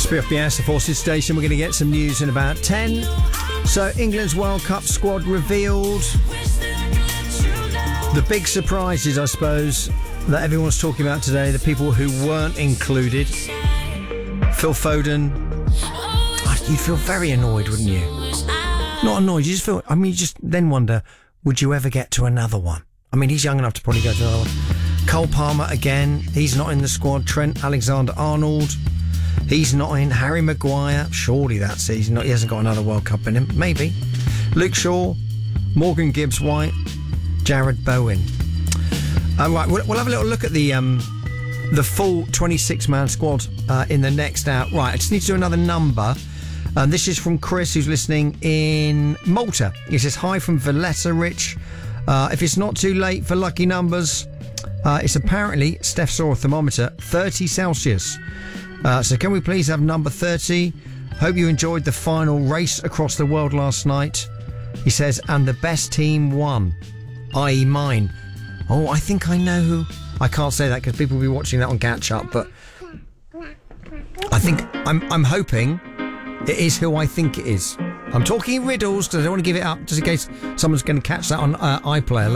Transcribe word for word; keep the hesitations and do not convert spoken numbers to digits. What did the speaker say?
Free off the Air Forces station. We're going to get some news in about ten. So England's World Cup squad revealed. The big surprises, I suppose, that everyone's talking about today, the people who weren't included. Phil Foden. You'd feel very annoyed, wouldn't you? Not annoyed, you just feel, I mean, you just then wonder, would you ever get to another one? I mean, he's young enough to probably go to another one. Cole Palmer again, he's not in the squad. Trent Alexander-Arnold, he's not in. Harry Maguire, surely that's it. He's not, he hasn't got another World Cup in him. Maybe. Luke Shaw, Morgan Gibbs-White, Jared Bowen. Um, right, we'll, we'll have a little look at the um, the full twenty-six man squad uh, in the next hour. Right, I just need to do another number. Um, this is from Chris, who's listening in Malta. He says, hi from Valletta, Rich. Uh, if it's not too late for lucky numbers, uh, it's apparently, Steph saw a thermometer, thirty Celsius. Uh, so can we please have number thirty? Hope you enjoyed the final race across the world last night. He says, and the best team won, that is mine. Oh, I think I know who. I can't say that because people will be watching that on Catch Up, but I think, I'm I'm hoping it is who I think it is. I'm talking in riddles because I don't want to give it up just in case someone's going to catch that on uh, iPlayer later.